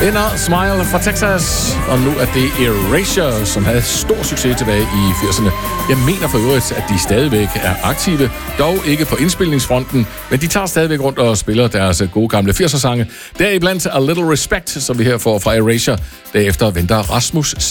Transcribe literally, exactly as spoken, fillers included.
Ender Smile fra Texas, og nu er det Erasure, som havde stor succes tilbage i firserne. Jeg mener for øvrigt, at de stadigvæk er aktive, dog ikke på indspilningsfronten, men de tager stadigvæk rundt og spiller deres gode gamle firser-sange. Deriblandt A Little Respect, som vi her får fra Erasure. Derefter venter Rasmus